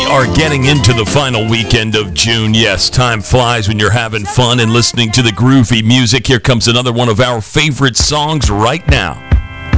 are getting into the final weekend of June. Yes, time flies when you're having fun and listening to the groovy music. Here comes another one of our favorite songs right now.